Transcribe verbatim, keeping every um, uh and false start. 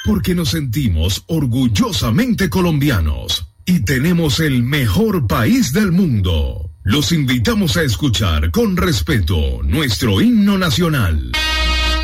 porque nos sentimos orgullosamente colombianos y tenemos el mejor país del mundo. Los invitamos a escuchar con respeto nuestro himno nacional.